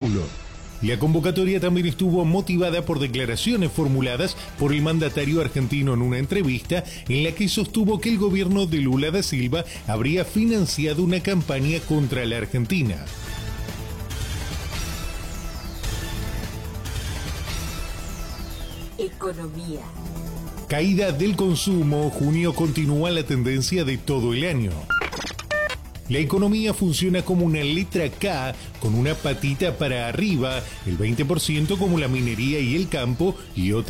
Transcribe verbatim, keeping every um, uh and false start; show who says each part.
Speaker 1: nulo. La convocatoria también estuvo motivada por declaraciones formuladas por el mandatario argentino en una entrevista en la que sostuvo que el gobierno de Lula da Silva habría financiado una campaña contra la Argentina.
Speaker 2: Economía.
Speaker 1: Caída del consumo, junio continúa la tendencia de todo el año. La economía funciona como una letra K con una patita para arriba, el veinte por ciento como la minería y el campo y otra